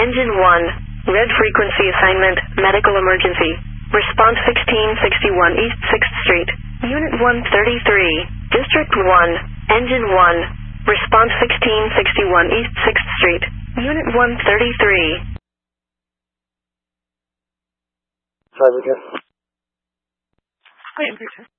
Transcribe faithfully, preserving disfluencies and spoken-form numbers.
Engine one, red frequency assignment, medical emergency. Response sixteen sixty-one East sixth Street, Unit one thirty-three, District one, Engine one, response sixteen sixty-one East sixth Street, Unit one thirty-three. Sorry, again. Wait,